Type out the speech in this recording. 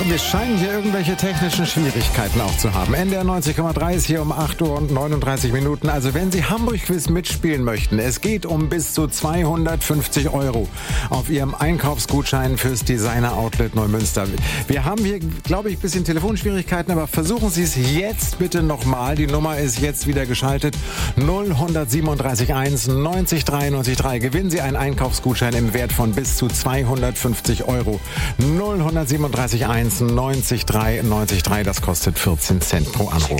wir scheinen hier irgendwelche technischen Schwierigkeiten auch zu haben. NDR 90,3 ist hier um 8 Uhr und 39 Minuten. Also wenn Sie Hamburg-Quiz mitspielen möchten, es geht um bis zu 250 € auf Ihrem Einkaufsgutschein fürs Designer-Outlet Neumünster. Wir haben hier, glaube ich, ein bisschen Telefonschwierigkeiten, aber versuchen Sie es jetzt bitte nochmal. Die Nummer ist jetzt wieder geschaltet. 0137 1 90 3 90 3. Gewinnen Sie einen Einkaufsgutschein im Wert von bis zu 250 €. 0137 1 90 3 90 3. Das kostet 14 Cent pro Anruf.